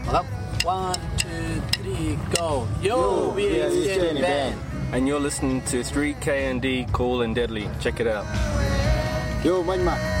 ครับ one two three go yo we are Jenny Band and you're listening to 3KND Cool and Deadly. Check it out. Yo, Manyma.